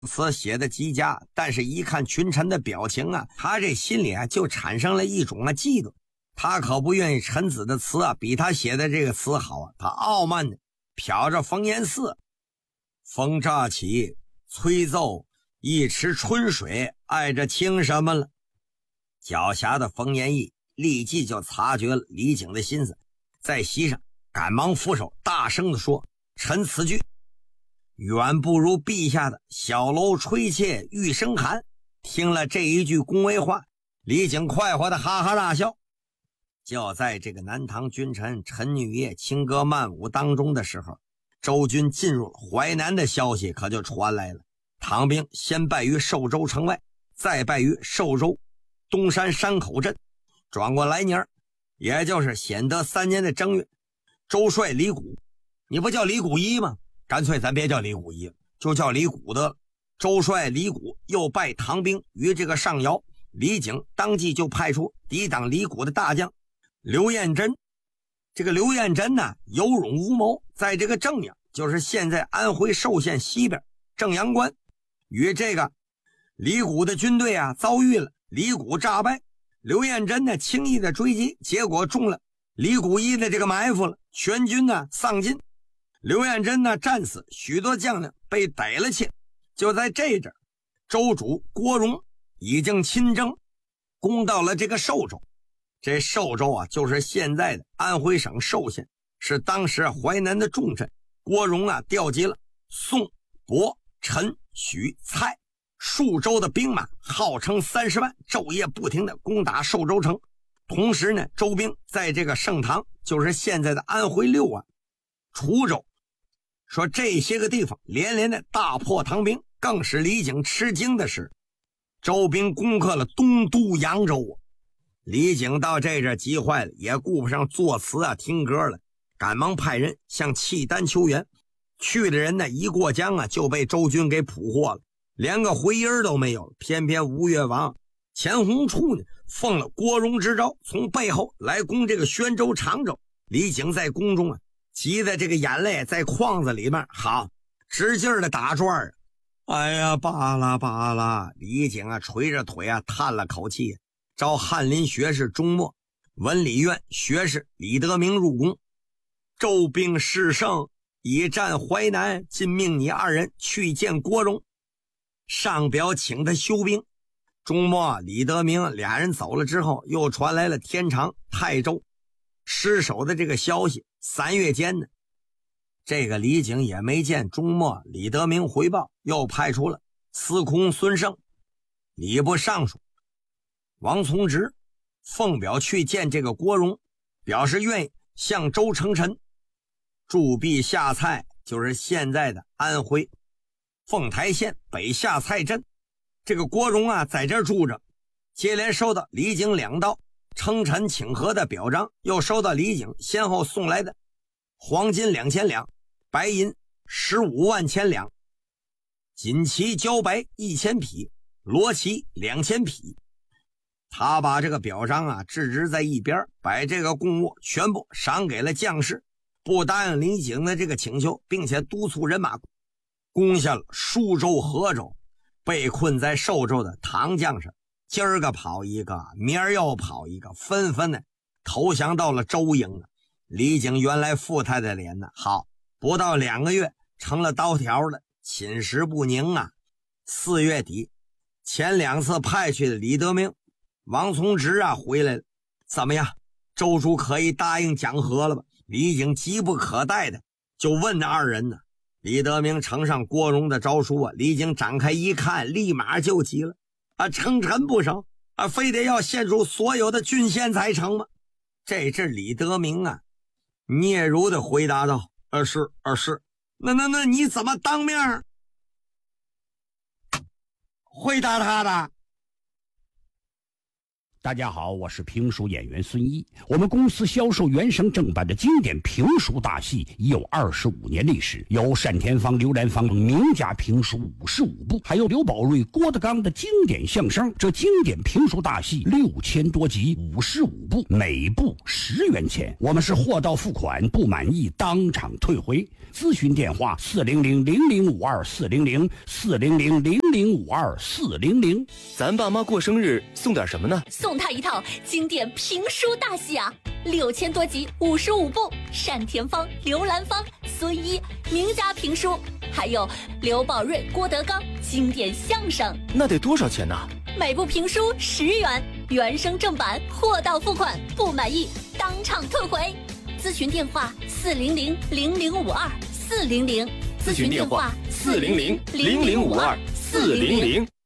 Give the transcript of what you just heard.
词写的极佳，但是一看群臣的表情啊，他这心里啊就产生了一种嫉妒。他可不愿意臣子的词啊比他写的这个词好啊。他傲慢的瞟着冯延巳，风乍起，催奏一池春水，爱着听什么了？狡黠的冯延义立即就察觉了李景的心思，在席上赶忙俯首，大声地说：“臣此句远不如陛下的小楼吹切玉声寒。”听了这一句恭维话，李景快活的哈哈大笑。就在这个南唐君臣陈女业轻歌曼舞当中的时候，周军进入了淮南的消息可就传来了。唐兵先败于寿州城外，再败于寿州东山山口镇。转过来年，也就是显德3年的正月，周帅李谷，你不叫李谷一吗？干脆咱别叫李谷一了，就叫李谷的了。周帅李谷又败唐兵于这个上饶，李景当即就派出抵挡李谷的大将刘彦珍。这个刘彦珍呢，有勇无谋，在这个正阳，就是现在安徽寿县西边正阳关，与这个李谷的军队啊遭遇了，李谷诈败。刘彦珍呢轻易的追击，结果中了李谷一的这个埋伏了，全军呢丧尽。刘彦珍呢战死，许多将领被逮了去。就在这阵，周主郭荣已经亲征，攻到了这个寿州。这寿州啊，就是现在的安徽省寿县，是当时淮南的重镇。郭荣啊调集了宋、博、陈、许、蔡数州的兵马，号称30万，昼夜不停的攻打寿州城。同时呢，周兵在这个盛唐，就是现在的安徽六安、滁州，说这些个地方连连的大破唐兵。更使李景吃惊的是，周兵攻克了东都扬州啊。李景到这阵急坏了，也顾不上作词啊听歌了，赶忙派人向契丹求援。去的人呢，一过江啊就被周军给俘获了，连个回音都没有。偏偏吴越王钱弘处呢奉了郭荣之诏，从背后来攻这个宣州、常州。李景在宫中啊急的这个眼泪在眶子里面好直劲的打转啊。哎呀，罢了罢了！李景啊捶着腿啊叹了口气，召翰林学士钟默、文理院学士李德明入宫。周兵势胜，已占淮南，今命你2人去见郭荣，上表请他休兵。钟默、李德明俩人走了之后，又传来了天长、泰州失守的这个消息。3月间呢，这个李景也没见钟默、李德明回报，又派出了司空孙胜、礼部尚书王从直奉表去见这个郭荣，表示愿意向周称臣，驻跸下蔡，就是现在的安徽凤台县北下蔡镇。这个郭荣啊在这住着，接连收到李景2道称臣请和的表彰，又收到李景先后送来的黄金2000两、白银15万千两、锦旗茭白1000匹、罗旗2000匹。他把这个表彰啊置之在一边，把这个贡物全部赏给了将士，不答应李景的这个请求，并且督促人马攻下了舒州、河州。被困在寿州的唐将士今儿个跑一个，明儿又跑一个，纷纷的投降到了周营了。李景原来富态的脸呢，好不到2个月成了刀条了，寝食不宁啊。4月底，前2次派去的李德明、王从直啊回来了。怎么样，周主可以答应讲和了吧？李景急不可待的就问那2人呢。李德明呈上郭荣的诏书啊，李景展开一看，立马就急了啊！称臣不成啊，非得要献出所有的郡县才成吗？这是李德明啊嗫嚅的回答道：是。那你怎么当面回答他的？ 大家好，我是评书演员孙一。我们公司销售原声正版的经典评书大戏已有25年历史，有单田芳、刘兰芳名家评书55部，还有刘宝瑞、郭德纲的经典相声。这经典评书大戏6000多集，55部，每部10元钱。我们是货到付款，不满意当场退回。咨询电话400-0052-400，400-0052-400。 咱爸妈过生日送点什么呢？ 送他一套经典评书大戏啊，6000多集，55部，单田芳、刘兰芳、孙一名家评书，还有刘宝瑞、郭德纲经典相声。 那得多少钱呢？ 每部评书10元，原声正版，货到付款，不满意当场退回。咨询电话400-0052-400， 咨询电话400-0052-400。